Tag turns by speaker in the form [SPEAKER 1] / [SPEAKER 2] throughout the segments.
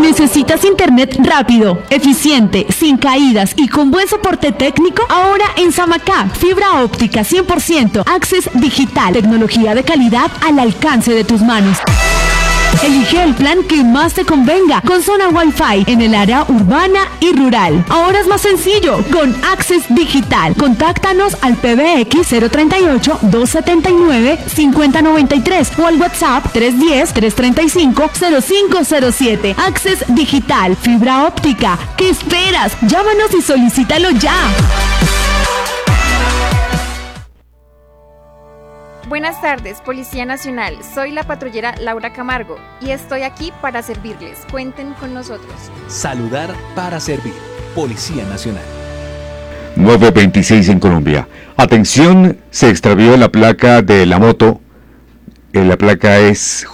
[SPEAKER 1] ¿Necesitas internet rápido, eficiente, sin caídas y con buen soporte técnico? Ahora en Samacá, fibra óptica 100%, Access Digital, tecnología de calidad al alcance de tus manos. Elige el plan que más te convenga, con zona Wi-Fi en el área urbana y rural. Ahora es más sencillo, con Access Digital. Contáctanos al PBX 038-279-5093 o al WhatsApp 310-335-0507. Access Digital, fibra óptica. ¿Qué esperas? Llámanos y solicítalo ya.
[SPEAKER 2] Buenas tardes, Policía Nacional. Soy la patrullera Laura Camargo y estoy aquí para servirles. Cuenten con nosotros.
[SPEAKER 3] Saludar para servir. Policía Nacional.
[SPEAKER 4] 9:26 en Colombia. Atención, se extravió la placa de la moto. La placa es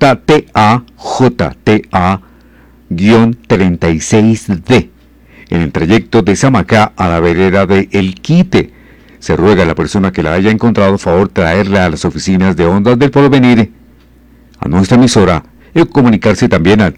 [SPEAKER 4] JTA-36D en el trayecto de Samacá a la vereda de El Quite. Se ruega a la persona que la haya encontrado, favor, traerla a las oficinas de Ondas del Porvenir, a nuestra emisora, y comunicarse también al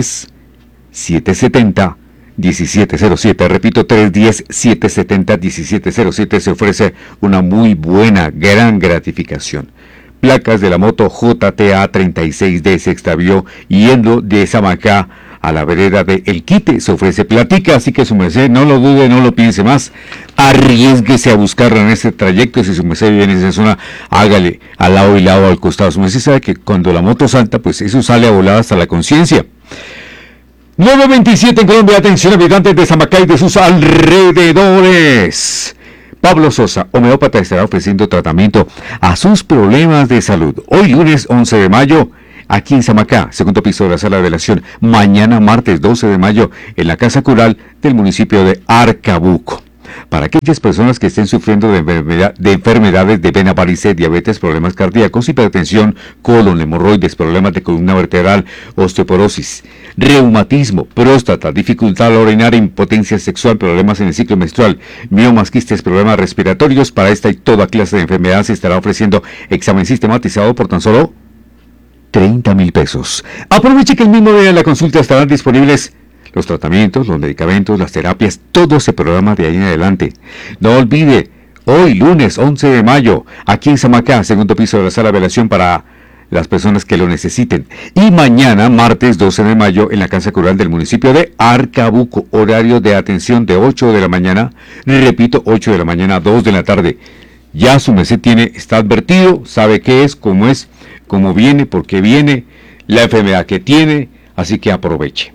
[SPEAKER 4] 310-770-1707. Repito, 310-770-1707. Se ofrece una muy buena, gran gratificación. Placas de la moto JTA-36D se extravió yendo de Samacá a la vereda de El Quite. Se ofrece platica, así que su merced no lo dude, no lo piense más, arriésguese a buscarla en este trayecto. Si su merced vive en esa zona, hágale al lado y lado, al costado. Su merced sabe que cuando la moto salta, pues eso sale a volar hasta la conciencia. 9:27 en Colombia. Atención, habitantes de Samacá y de sus alrededores. Pablo Sosa, homeópata, estará ofreciendo tratamiento a sus problemas de salud. Hoy lunes 11 de mayo, aquí en Samacá, segundo piso de la sala de velación. Mañana martes 12 de mayo, en la Casa Cural del municipio de Arcabuco. Para aquellas personas que estén sufriendo de enfermedades de vena, varices, diabetes, problemas cardíacos, hipertensión, colon, hemorroides, problemas de columna vertebral, osteoporosis, reumatismo, próstata, dificultad al orinar, impotencia sexual, problemas en el ciclo menstrual, miomas, quistes, problemas respiratorios, para esta y toda clase de enfermedades se estará ofreciendo examen sistematizado por tan solo 30,000 pesos. Aproveche que el mismo día de la consulta estarán disponibles los tratamientos, los medicamentos, las terapias, todo se programa de ahí en adelante. No olvide, hoy lunes 11 de mayo, aquí en Samacá, segundo piso de la sala de velación para las personas que lo necesiten. Y mañana, martes 12 de mayo, en la Casa Cural del municipio de Arcabuco, horario de atención de 8 de la mañana, repito, 8 de la mañana a 2 de la tarde. Ya su merced está advertido, sabe qué es, cómo viene, por qué viene, la enfermedad que tiene, así que aproveche.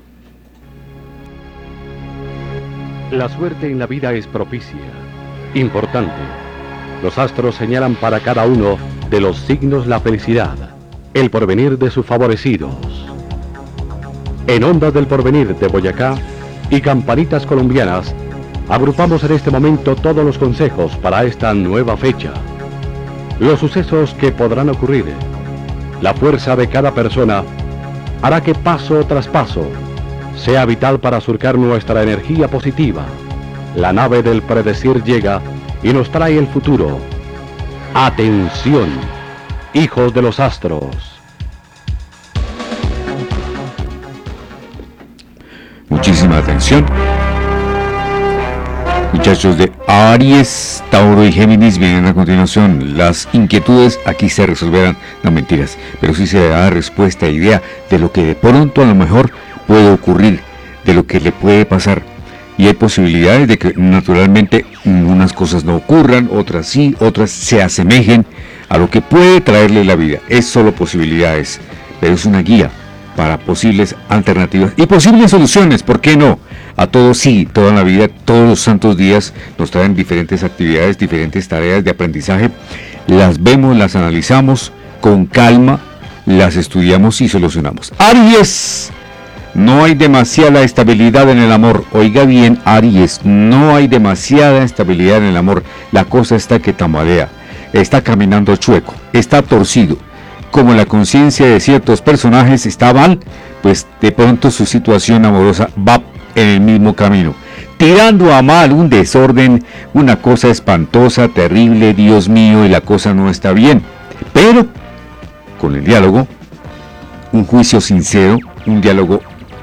[SPEAKER 5] La suerte en la vida es propicia, importante. Los astros señalan para cada uno de los signos la felicidad, el porvenir de sus favorecidos. En Ondas del Porvenir de Boyacá y Campanitas Colombianas, agrupamos en este momento todos los consejos para esta nueva fecha. Los sucesos que podrán ocurrir, la fuerza de cada persona, hará que paso tras paso sea vital para surcar nuestra energía positiva. La nave del predecir llega y nos trae el futuro. Atención, hijos de los astros.
[SPEAKER 4] Muchísima atención. Muchachos de Aries, Tauro y Géminis, vienen a continuación. Las inquietudes aquí se resolverán, no mentiras, pero sí se da respuesta e idea de lo que de pronto a lo mejor puede ocurrir, de lo que le puede pasar. Y hay posibilidades de que naturalmente unas cosas no ocurran, otras sí, otras se asemejen a lo que puede traerle la vida. Es solo posibilidades, pero es una guía para posibles alternativas y posibles soluciones. ¿Por qué no? A todos sí, toda la vida, todos los santos días nos traen diferentes actividades, diferentes tareas de aprendizaje. Las vemos, las analizamos con calma, las estudiamos y solucionamos. Aries, no hay demasiada estabilidad en el amor. Oiga bien, Aries, no hay demasiada estabilidad en el amor. La cosa está que tambalea, está caminando chueco, está torcido. Como la conciencia de ciertos personajes está mal, pues de pronto su situación amorosa va en el mismo camino, tirando a mal, un desorden, una cosa espantosa, terrible, Dios mío, y la cosa no está bien. Pero con el diálogo, un juicio sincero, un diálogo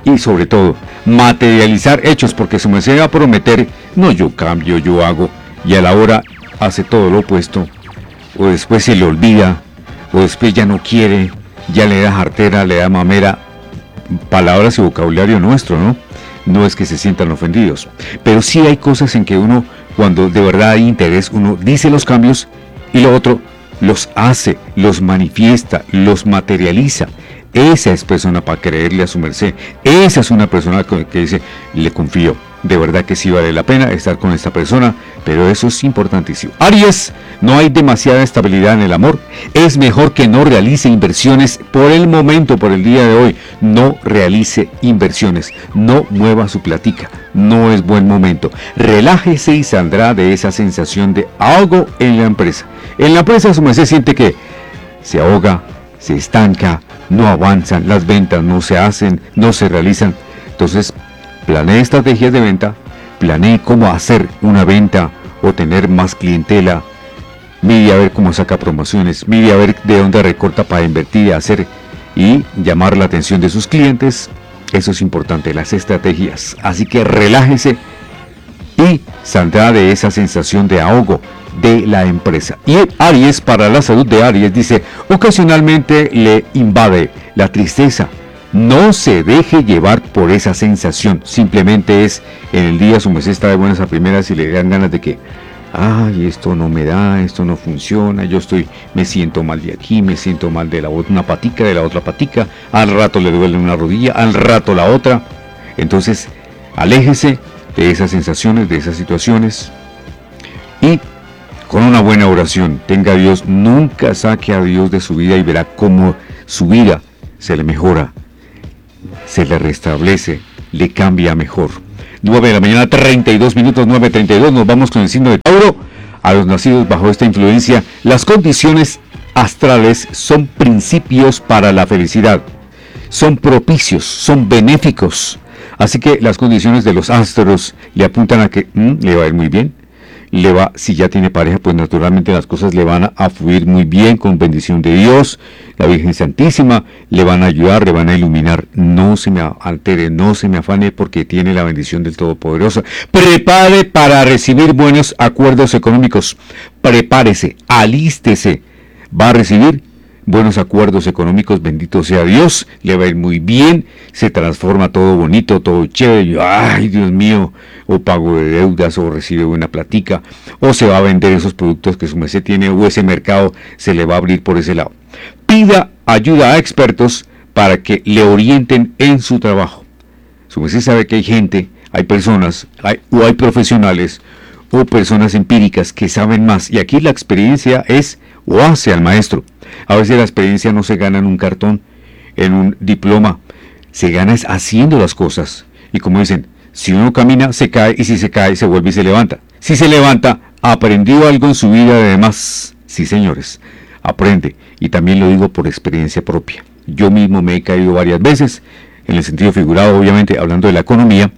[SPEAKER 4] y sobre todo materializar hechos, porque su merced va a prometer, no, yo cambio, yo hago, y a la hora hace todo lo opuesto, o después se le olvida, o después ya no quiere, ya le da jartera, le da mamera, palabras y vocabulario nuestro, ¿no? No es que se sientan ofendidos, pero sí hay cosas en que uno, cuando de verdad hay interés, uno dice los cambios y lo otro los hace, los manifiesta, los materializa. Esa es persona para creerle a su merced. Esa es una persona que dice, le confío. De verdad que sí vale la pena estar con esta persona, pero eso es importantísimo. Aries, no hay demasiada estabilidad en el amor. Es mejor que no realice inversiones por el momento, por el día de hoy. No realice inversiones, no mueva su platica. No es buen momento. Relájese y saldrá de esa sensación de ahogo en la empresa. En la empresa su merced siente que se ahoga, se estanca, no avanzan, las ventas no se hacen, no se realizan. Entonces, planee estrategias de venta, planee cómo hacer una venta o tener más clientela, mire a ver cómo saca promociones, mire a ver de dónde recorta para invertir y hacer y llamar la atención de sus clientes. Eso es importante, las estrategias. Así que relájese y saldrá de esa sensación de ahogo de la empresa. Y Aries, para la salud de Aries, dice, ocasionalmente le invade la tristeza. No se deje llevar por esa sensación. Simplemente es, en el día su merced está de buenas a primeras y le dan ganas de que, ay, esto no me da, esto no funciona, me siento mal de aquí, me siento mal de una patica, de la otra patica, al rato le duele una rodilla, al rato la otra. Entonces, aléjese de esas sensaciones, de esas situaciones y con una buena oración, tenga a Dios, nunca saque a Dios de su vida y verá cómo su vida se le mejora, se le restablece, le cambia mejor. 9 de la mañana, 32 minutos, 9:32, nos vamos con el signo de Tauro. A los nacidos bajo esta influencia, las condiciones astrales son principios para la felicidad, son propicios, son benéficos. Así que las condiciones de los astros le apuntan a que le va a ir muy bien. Si ya tiene pareja, pues naturalmente las cosas le van a fluir muy bien con bendición de Dios. La Virgen Santísima le van a ayudar, le van a iluminar. No se me altere, no se me afane porque tiene la bendición del Todopoderoso. Prepare para recibir buenos acuerdos económicos. Prepárese, alístese. Va a recibir buenos acuerdos económicos, bendito sea Dios, le va a ir muy bien, se transforma todo bonito, todo chévere, ay Dios mío, o pago de deudas, o recibe buena platica, o se va a vender esos productos que su merced tiene, o ese mercado se le va a abrir por ese lado. Pida ayuda a expertos para que le orienten en su trabajo. Su merced sabe que hay gente, hay personas, hay profesionales, o personas empíricas que saben más, y aquí la experiencia es o hace al maestro. A veces la experiencia no se gana en un cartón, en un diploma, se gana es haciendo las cosas. Y como dicen, si uno camina se cae, y si se cae se vuelve y se levanta. Si se levanta, aprendió algo en su vida de demás. Sí, señores, aprende. Y también lo digo por experiencia propia. Yo mismo me he caído varias veces, en el sentido figurado, obviamente, hablando de la economía,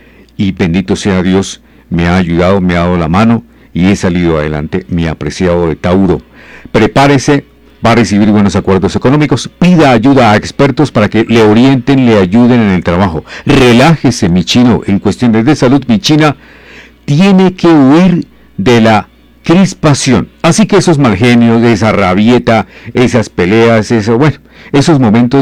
[SPEAKER 4] y bendito sea Dios, me ha ayudado, me ha dado la mano, y he salido adelante, mi apreciado de Tauro. Prepárese, va a recibir buenos acuerdos económicos, pida ayuda a expertos para que le orienten, le ayuden en el trabajo. Relájese, mi chino, en cuestiones de salud, mi china, tiene que huir de la crispación. Así que esos mal genios, esa rabieta, esas peleas, esos momentos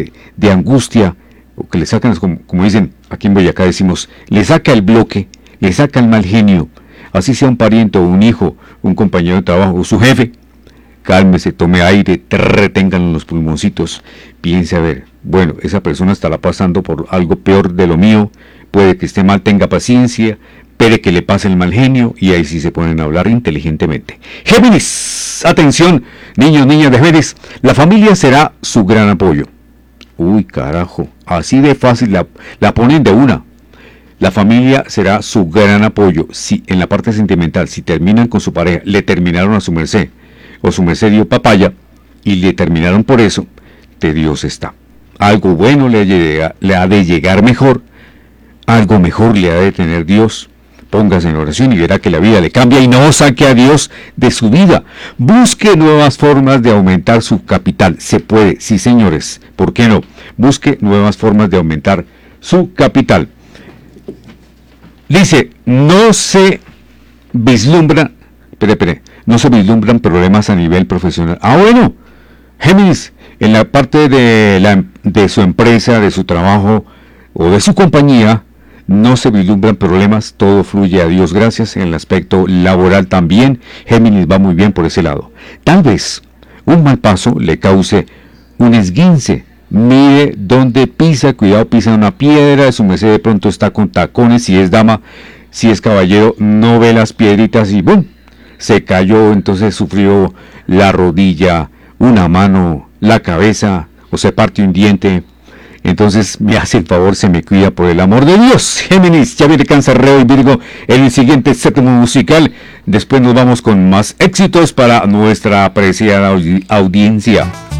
[SPEAKER 4] de angustia, o que le sacan, como dicen, aquí en Boyacá decimos, le saca el bloque, le saca el mal genio, así sea un pariente o un hijo, un compañero de trabajo o su jefe. Cálmese, tome aire, reténganlo en los pulmoncitos, piense a ver, bueno, esa persona estará pasando por algo peor de lo mío, puede que esté mal, tenga paciencia, espere que le pase el mal genio, y ahí sí se ponen a hablar inteligentemente. Géminis, atención, niños, niñas de Géminis, la familia será su gran apoyo. Uy, carajo, así de fácil la ponen de una. La familia será su gran apoyo. Si en la parte sentimental, si terminan con su pareja, le terminaron a su merced, o su merced dio papaya, y le terminaron por eso, de Dios está. Algo bueno le ha de llegar mejor, algo mejor le ha de tener Dios. Póngase en oración y verá que la vida le cambia, y no saque a Dios de su vida. Busque nuevas formas de aumentar su capital. Se puede, sí señores, ¿por qué no? Busque nuevas formas de aumentar su capital. Dice, no se vislumbran problemas a nivel profesional. Bueno, Géminis, en la parte de su empresa, de su trabajo o de su compañía, no se vislumbran problemas, todo fluye a Dios gracias. En el aspecto laboral también, Géminis va muy bien por ese lado. Tal vez un mal paso le cause un esguince. Mire dónde pisa, cuidado, pisa una piedra, su merced de pronto está con tacones, si es dama, si es caballero, no ve las piedritas y ¡bum! Se cayó, entonces sufrió la rodilla, una mano, la cabeza, o se parte un diente. Entonces me hace el favor, se me cuida por el amor de Dios. Géminis, ya viene Cáncer, Leo y Virgo en el siguiente séptimo musical. Después nos vamos con más éxitos para nuestra apreciada audiencia.